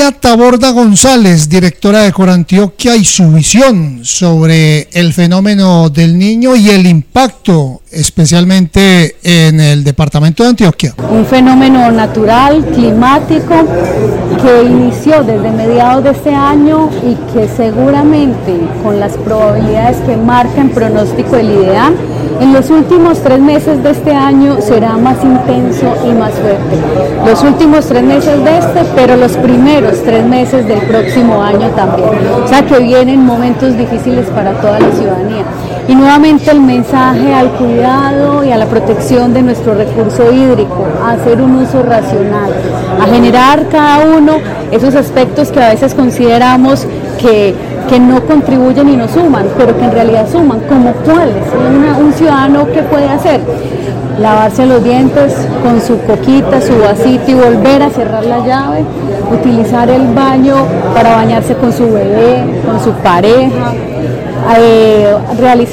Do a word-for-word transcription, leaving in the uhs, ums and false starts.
María Taborda González, directora de Corantioquia, y su visión sobre el fenómeno del niño y el impacto especialmente en el departamento de Antioquia. Un fenómeno natural, climático, que inició desde mediados de este año y que seguramente con las probabilidades que marca en pronóstico del IDEAM, en los últimos tres meses de este año será más intenso y más fuerte. Los últimos tres meses de este, pero los primeros tres meses del próximo año también. O sea que vienen momentos difíciles para toda la ciudadanía. Y nuevamente el mensaje al cuidado y a la protección de nuestro recurso hídrico, a hacer un uso racional, a generar cada uno esos aspectos que a veces consideramos que, que no contribuyen y no suman, pero que en realidad suman, como cuáles. Una, un ciudadano, ¿qué puede hacer? Lavarse los dientes con su coquita, su vasito y volver a cerrar la llave, utilizar el baño para bañarse con su bebé, con su pareja, eh, realizar